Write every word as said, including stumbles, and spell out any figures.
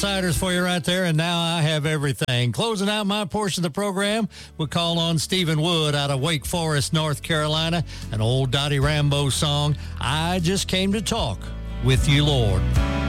Outsiders for you right there, and now I have everything. Closing out my portion of the program, we'll call on Stephen Wood out of Wake Forest, North Carolina, an old Dottie Rambo song, I Just Came to Talk with You, Lord.